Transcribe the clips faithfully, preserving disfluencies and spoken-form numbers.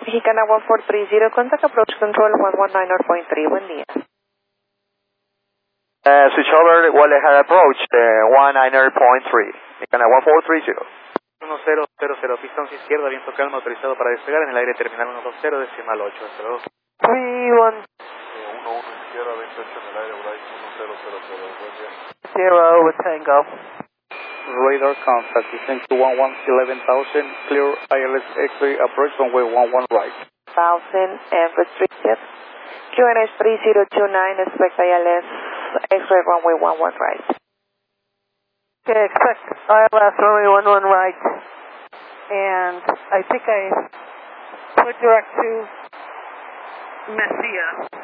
Mexicana one four three zero, contact approach control one one nine point three, buen día. Uh, switch over Guadalajara approach, uh, one nine point three, Mexicana one four three zero. uno cero cero cero, pistón izquierda, viento calma, autorizado para despegar en el aire terminal uno dos cero, decimal ocho, hasta luego. three one uno uno izquierda, veintiocho en el aire, Bright uno cero cero cero, buen día. zero with Tango. Radar contact, descent to one one eleven thousand, clear I L S X-ray approach runway one one right. Thousand and restricted. Q N H three zero two nine, expect I L S X-ray runway one one right. Okay, expect I L S runway one one right. And I think I put direct to Messia.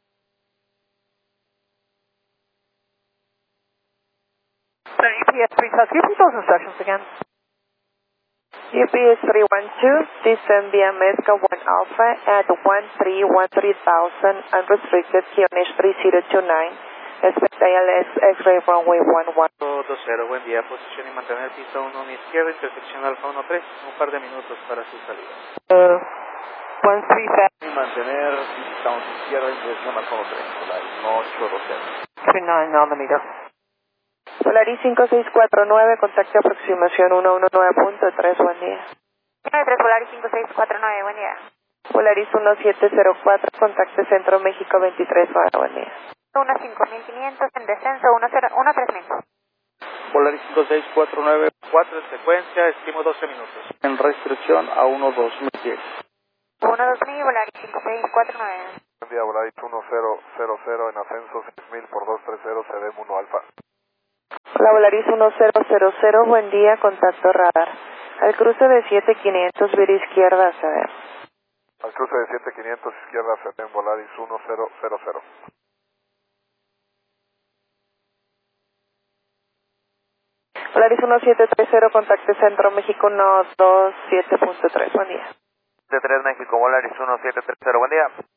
So U P S three, can you repeat those instructions again? U P S three one two, descend via Mezca one Alpha at one three one three thousand, unrestricted, Q N H three zero two nine, expect I L S X-ray runway one one. dos cero, buen día, posición y mantener pista uno a izquierda, intersección Alfa uno tres, un par de minutos para su salida. Uh, one three five. Y mantener pista uno izquierda, dirección Alfa uno tres, ocho dos cero. three nine on the meter. Polaris cinco seis cuatro nueve, contacto aproximación ciento diecinueve punto tres, buen día. tres Polaris cinco seis cuatro nueve, buen día. Polaris diecisiete cero cuatro, contacto Centro México veintitrés, buen día. uno cinco mil quinientos en descenso, uno tres mil. Polaris cinco seis cuatro nueve, cuatro en secuencia, estimo doce minutos. En restricción a uno dos mil diez. uno dos mil, Polaris cinco seis cuatro nueve. Buen día, Bright uno cero cero cero en ascenso seis mil por dos tres cero, C D M uno Alfa. Hola, Volaris uno cero cero cero, buen día, contacto radar. Al cruce de siete quinientos, vía izquierda, C D. Al cruce de siete quinientos, izquierda, C D M Volaris uno cero cero cero. Volaris uno siete tres cero, contacto Centro México uno dos siete punto tres, buen día. siete tres México, Volaris uno siete tres cero, buen día.